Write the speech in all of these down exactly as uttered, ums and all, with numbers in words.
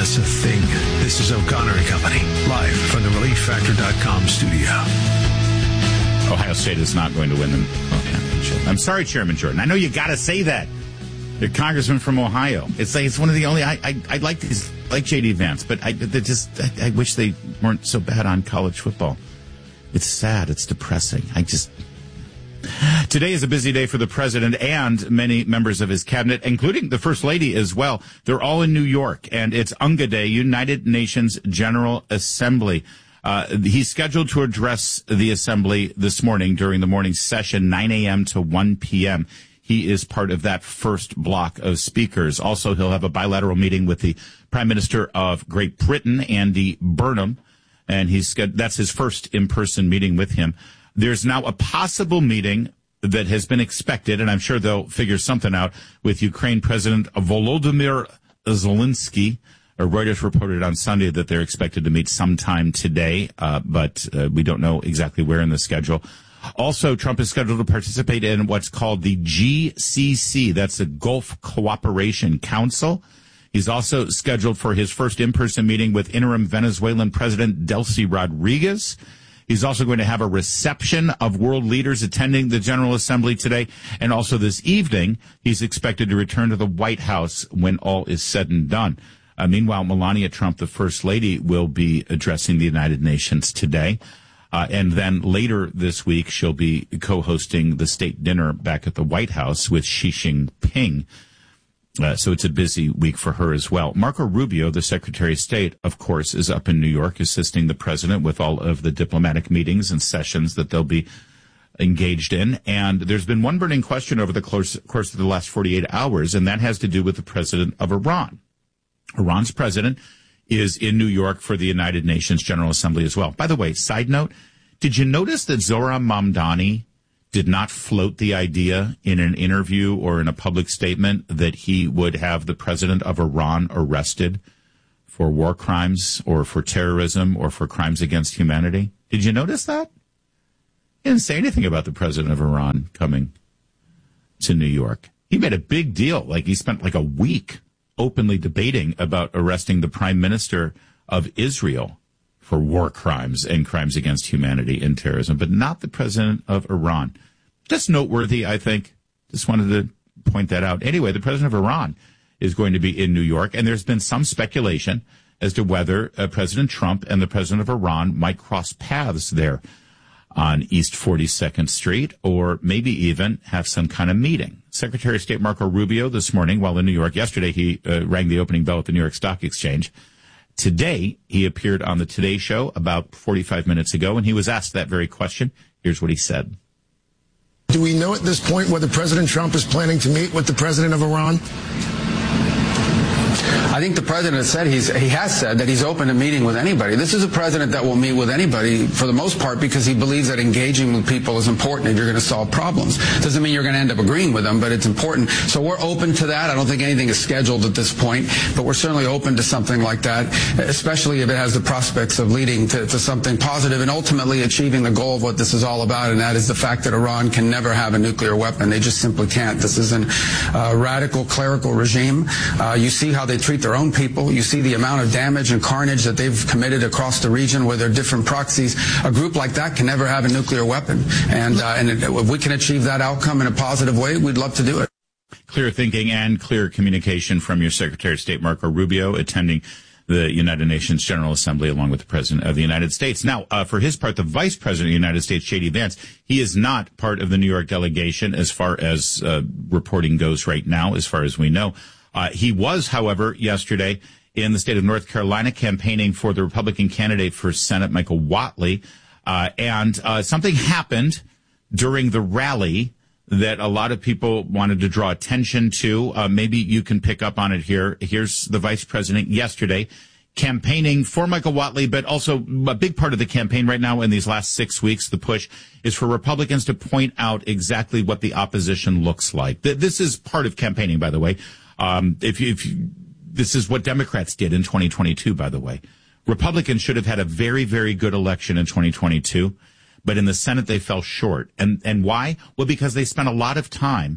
That's a thing. This is O'Connor and Company, live from the relief factor dot com studio. Ohio State is not going to win the championship. I'm sorry, Chairman Jordan. I know you got to say that. You're a congressman from Ohio. It's like it's one of the only. I I, I like these, like J D Vance, but I they just I, I wish they weren't so bad on college football. It's sad. It's depressing. I just. Today is a busy day for the president and many members of his cabinet, including the First Lady as well. They're all in New York, and it's UNGA Day, United Nations General Assembly. Uh, he's scheduled to address the assembly this morning during the morning session, nine a.m. to one p.m. He is part of that first block of speakers. Also, he'll have a bilateral meeting with the Prime Minister of Great Britain, Andy Burnham, and he's that's his first in-person meeting with him. There's now a possible meeting that has been expected, and I'm sure they'll figure something out, with Ukraine President Volodymyr Zelensky. Reuters reported on Sunday that they're expected to meet sometime today, uh, but uh, we don't know exactly where in the schedule. Also, Trump is scheduled to participate in what's called the G C C. That's the Gulf Cooperation Council. He's also scheduled for his first in-person meeting with interim Venezuelan President Delcy Rodriguez. He's also going to have a reception of world leaders attending the General Assembly today. And also this evening, he's expected to return to the White House when all is said and done. Uh, meanwhile, Melania Trump, the First Lady, will be addressing the United Nations today. Uh, and then later this week, she'll be co-hosting the state dinner back at the White House with Xi Jinping. Uh, so it's a busy week for her as well. Marco Rubio, the Secretary of State, of course, is up in New York assisting the president with all of the diplomatic meetings and sessions that they'll be engaged in. And there's been one burning question over the course, course of the last forty-eight hours, and that has to do with the president of Iran. Iran's president is in New York for the United Nations General Assembly as well. By the way, side note, did you notice that Zohran Mamdani did not float the idea in an interview or in a public statement that he would have the president of Iran arrested for war crimes or for terrorism or for crimes against humanity? Did you notice that? He didn't say anything about the president of Iran coming to New York. He made a big deal. Like he spent like a week openly debating about arresting the prime minister of Israel for war crimes and crimes against humanity and terrorism, but not the president of Iran. Just noteworthy, I think. Just wanted to point that out. Anyway, the president of Iran is going to be in New York, and there's been some speculation as to whether uh, President Trump and the president of Iran might cross paths there on East forty-second Street, or maybe even have some kind of meeting. Secretary of State Marco Rubio this morning, while in New York, yesterday he uh, rang the opening bell at the New York Stock Exchange. Today, he appeared on the Today Show about forty-five minutes ago, and he was asked that very question. Here's what he said. Do we know at this point whether President Trump is planning to meet with the president of Iran? I think the president has said he's, he has said that he's open to meeting with anybody. This is a president that will meet with anybody for the most part because he believes that engaging with people is important if you're going to solve problems. Doesn't mean you're going to end up agreeing with them, but it's important. So we're open to that. I don't think anything is scheduled at this point, but we're certainly open to something like that, especially if it has the prospects of leading to, to something positive and ultimately achieving the goal of what this is all about, and that is the fact that Iran can never have a nuclear weapon. They just simply can't. This is a uh, radical clerical regime. Uh, you see how they treat their own people. You see the amount of damage and carnage that they've committed across the region with their different proxies. A group like that can never have a nuclear weapon. And, uh, and if we can achieve that outcome in a positive way, we'd love to do it. Clear thinking and clear communication from your Secretary of State, Marco Rubio, attending the United Nations General Assembly along with the President of the United States. Now, uh, for his part, the Vice President of the United States, J D Vance, he is not part of the New York delegation as far as uh, reporting goes right now, as far as we know. Uh, he was, however, yesterday in the state of North Carolina campaigning for the Republican candidate for Senate, Michael Whatley. Uh, and uh, something happened during the rally that a lot of people wanted to draw attention to. Uh, maybe you can pick up on it here. Here's the vice president yesterday campaigning for Michael Whatley, but also a big part of the campaign right now in these last six weeks, the push is for Republicans to point out exactly what the opposition looks like. This is part of campaigning, by the way. Um, if you, if you, this is what Democrats did in twenty twenty-two, by the way. Republicans should have had a very, very good election in twenty twenty-two, but in the Senate they fell short. And, and why? Well, because they spent a lot of time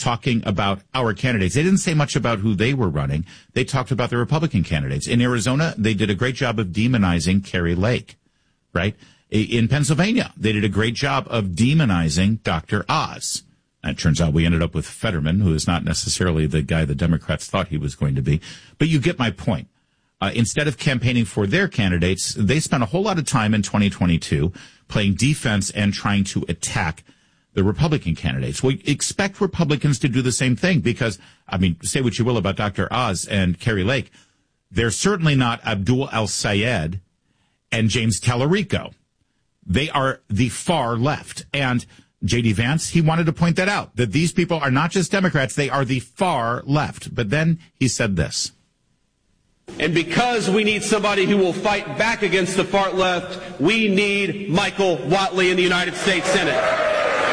talking about our candidates. They didn't say much about who they were running. They talked about the Republican candidates. In Arizona, they did a great job of demonizing Kari Lake, right? In Pennsylvania, they did a great job of demonizing Doctor Oz. And it turns out we ended up with Fetterman, who is not necessarily the guy the Democrats thought he was going to be. But you get my point. Uh, instead of campaigning for their candidates, they spent a whole lot of time in twenty twenty-two playing defense and trying to attack the Republican candidates. We expect Republicans to do the same thing because, I mean, say what you will about Doctor Oz and Kari Lake, they're certainly not Abdul El-Sayed and James Tallarico. They are the far left. And J D. Vance, he wanted to point that out, that these people are not just Democrats, they are the far left. But then he said this. And because we need somebody who will fight back against the far left, we need Michael Whatley in the United States Senate.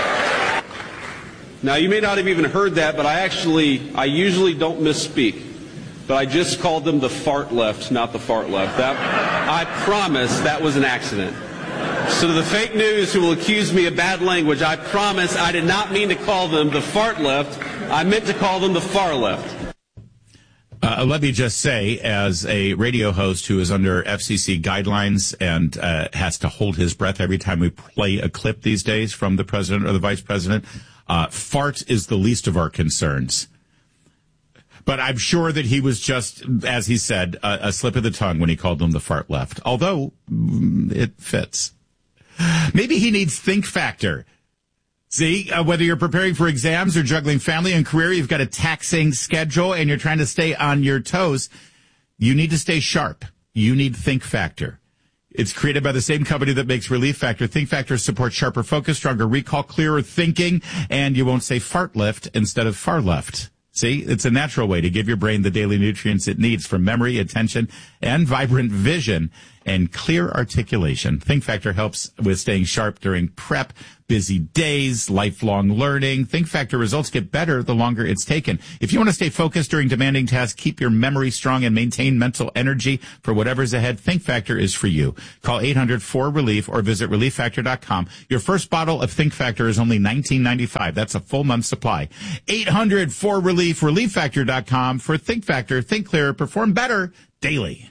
Now, you may not have even heard that, but I actually, I usually don't misspeak. But I just called them the fart left, not the fart left. That, I promise that was an accident. So to the fake news who will accuse me of bad language, I promise I did not mean to call them the fart left. I meant to call them the far left. Uh, let me just say, as a radio host who is under F C C guidelines and uh, has to hold his breath every time we play a clip these days from the president or the vice president, uh, fart is the least of our concerns. But I'm sure that he was just, as he said, a, a slip of the tongue when he called them the fart left, although mm, it fits. Maybe he needs Think Factor. See, uh, whether you're preparing for exams or juggling family and career, you've got a taxing schedule and you're trying to stay on your toes. You need to stay sharp. You need Think Factor. It's created by the same company that makes Relief Factor. Think Factor supports sharper focus, stronger recall, clearer thinking, and you won't say fart left instead of far left. See, it's a natural way to give your brain the daily nutrients it needs for memory, attention, and vibrant vision and clear articulation. Think Factor helps with staying sharp during prep, busy days, lifelong learning. Think Factor results get better the longer it's taken. If you want to stay focused during demanding tasks, keep your memory strong, and maintain mental energy for whatever's ahead, Think Factor is for you. Call eight hundred four relief or visit relief factor dot com. Your first bottle of Think Factor is only nineteen ninety-five. That's a full month's supply. eight hundred four relief, relief factor dot com for Think Factor. Think clearer, perform better daily.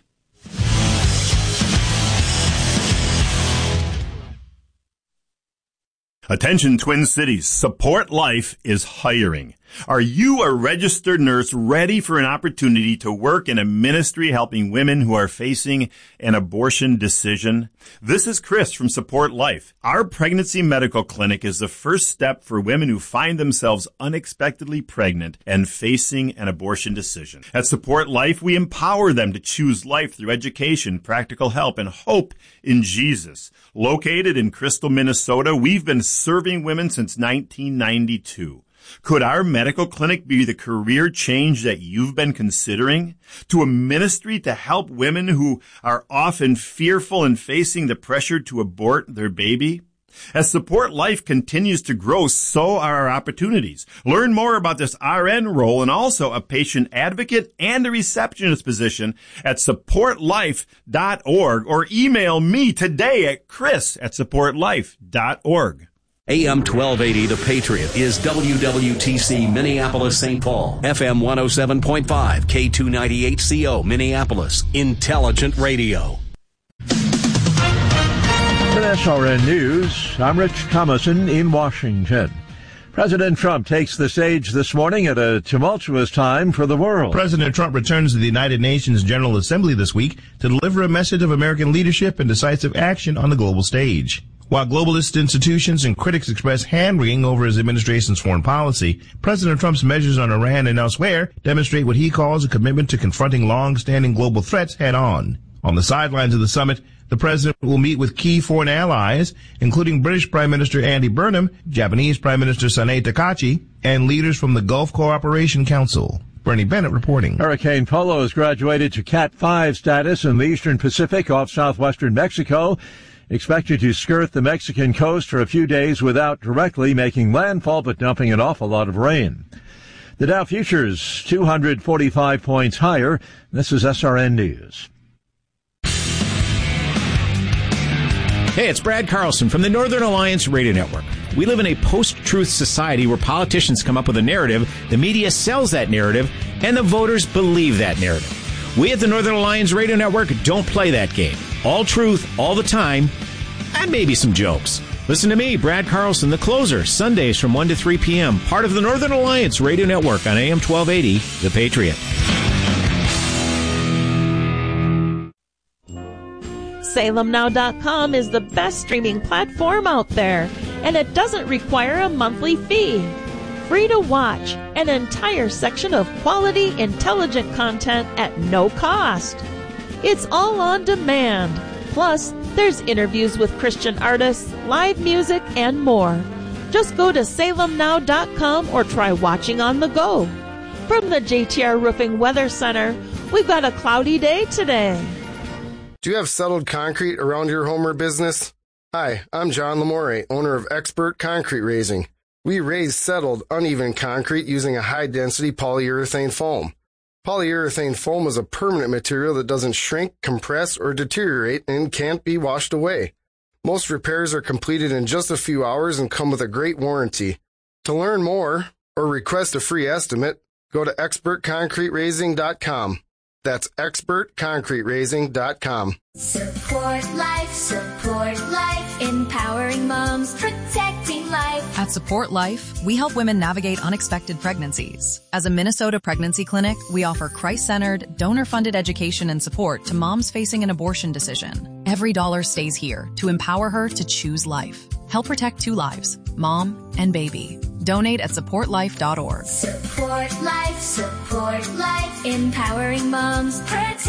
Attention Twin Cities, Support Life is hiring. Are you a registered nurse ready for an opportunity to work in a ministry helping women who are facing an abortion decision? This is Chris from Support Life. Our pregnancy medical clinic is the first step for women who find themselves unexpectedly pregnant and facing an abortion decision. At Support Life, we empower them to choose life through education, practical help, and hope in Jesus. Located in Crystal, Minnesota, we've been serving women since nineteen ninety-two. Could our medical clinic be the career change that you've been considering? To a ministry to help women who are often fearful and facing the pressure to abort their baby? As Support Life continues to grow, so are our opportunities. Learn more about this R N role and also a patient advocate and a receptionist position at support life dot org or email me today at chris at support life dot org. A M twelve eighty, The Patriot, is W W T C Minneapolis, Saint Paul. F M one oh seven point five, K two ninety-eight C O Minneapolis. Intelligent Radio. With S R N News, I'm Rich Thomason in Washington. President Trump takes the stage this morning at a tumultuous time for the world. President Trump returns to the United Nations General Assembly this week to deliver a message of American leadership and decisive action on the global stage. While globalist institutions and critics express hand-wringing over his administration's foreign policy, President Trump's measures on Iran and elsewhere demonstrate what he calls a commitment to confronting long-standing global threats head-on. On the sidelines of the summit, the president will meet with key foreign allies, including British Prime Minister Andy Burnham, Japanese Prime Minister Sanae Takachi, and leaders from the Gulf Cooperation Council. Bernie Bennett reporting. Hurricane Polo has graduated to Cat five status in the eastern Pacific off southwestern Mexico. Expected to skirt the Mexican coast for a few days without directly making landfall, but dumping an awful lot of rain. The Dow Futures, two hundred forty-five points higher. This is S R N News. Hey, it's Brad Carlson from the Northern Alliance Radio Network. We live in a post-truth society where politicians come up with a narrative, the media sells that narrative, and the voters believe that narrative. We at the Northern Alliance Radio Network don't play that game. All truth, all the time, and maybe some jokes. Listen to me, Brad Carlson, The Closer, Sundays from one to three p.m., part of the Northern Alliance Radio Network on A M twelve eighty, The Patriot. Salem Now dot com is the best streaming platform out there, and it doesn't require a monthly fee. Free to watch, an entire section of quality, intelligent content at no cost. It's all on demand. Plus, there's interviews with Christian artists, live music, and more. Just go to Salem Now dot com or try watching on the go. From the J T R Roofing Weather Center, we've got a cloudy day today. Do you have settled concrete around your home or business? Hi, I'm John Lamore, owner of Expert Concrete Raising. We raise settled, uneven concrete using a high-density polyurethane foam. Polyurethane foam is a permanent material that doesn't shrink, compress, or deteriorate and can't be washed away. Most repairs are completed in just a few hours and come with a great warranty. To learn more or request a free estimate, go to expert concrete raising dot com. That's expert concrete raising dot com. Support life, support life, empowering moms, protecting life. At Support Life, we help women navigate unexpected pregnancies. As a Minnesota pregnancy clinic, we offer Christ-centered, donor-funded education and support to moms facing an abortion decision. Every dollar stays here to empower her to choose life. Help protect two lives, mom and baby. Donate at support life dot org. Support life, support life, empowering moms,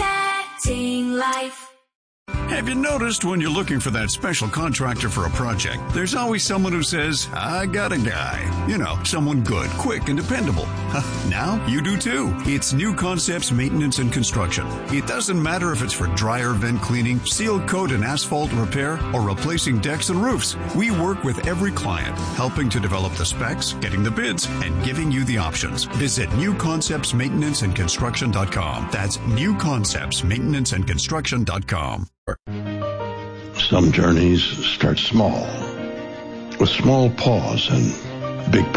protecting life. Have you noticed when you're looking for that special contractor for a project, there's always someone who says, I got a guy. You know, someone good, quick, and dependable. Now you do too. It's New Concepts Maintenance and Construction. It doesn't matter if it's for dryer vent cleaning, seal coat and asphalt repair, or replacing decks and roofs. We work with every client, helping to develop the specs, getting the bids, and giving you the options. Visit new concepts maintenance and construction dot com. That's new concepts maintenance and construction dot com. Some journeys start small, with small pause and big